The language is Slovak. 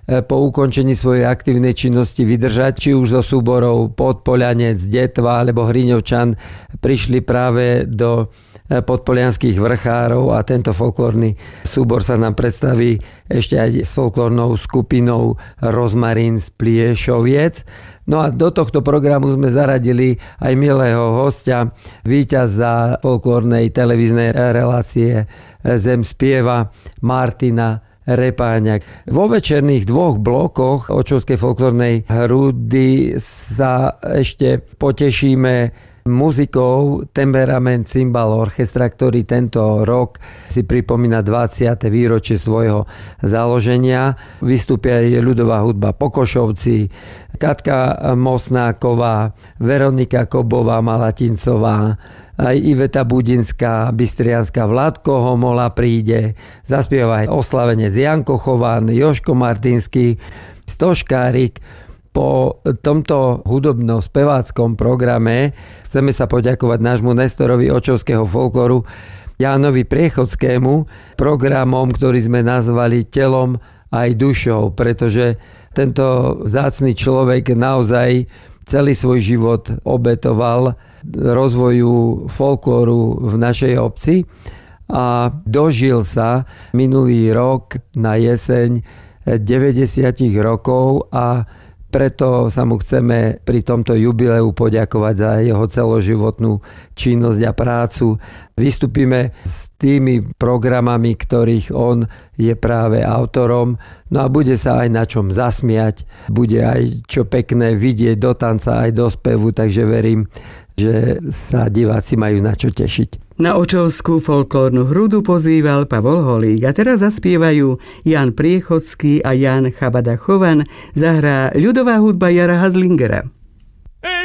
po ukončení svojej aktívnej činnosti vydržať, či už zo súborov Podpolianec, Detva alebo Hriňovčan, prišli práve do podpolianských vrchárov a tento folklórny súbor sa nám predstaví ešte aj s folklórnou skupinou Rozmarín z Pliešoviec. No a do tohto programu sme zaradili aj milého hostia, víťaza folklórnej televíznej relácie Zem spieva, Martina Repáňak. Vo večerných dvoch blokoch Očovskej folklórnej hrúdy sa ešte potešíme muzikou Temperament Cymbal Orchestra, ktorý tento rok si pripomína 20. výročie svojho založenia. Vystúpia aj ľudová hudba Pokošovci, Katka Mosnáková, Veronika Kobová Malatincová, aj Iveta Budinská, Bystrianská, Vládko Homola príde, zaspieva aj oslavenec Janko Chován, Joško Martinský, Stoškárik. Po tomto hudobno-speváckom programe chceme sa poďakovať nášmu Nestorovi očovského folklóru Jánovi Priechodskému programom, ktorý sme nazvali Telom aj dušou, pretože tento vzácny človek naozaj celý svoj život obetoval rozvoju folklóru v našej obci a dožil sa minulý rok na jeseň 90 rokov a preto sa mu chceme pri tomto jubileu poďakovať za jeho celoživotnú činnosť a prácu. Vystúpime s tými programami, ktorých on je práve autorom. No a bude sa aj na čom zasmiať. Bude aj čo pekné vidieť do tanca aj do spevu, takže verím, že sa diváci majú na čo tešiť. Na očovskú folklórnu hrúdu pozýval Pavol Holík a teraz zaspievajú Jan Priechodský a Jan Chabada Chovan, zahrá ľudová hudba Jara Hazlingera.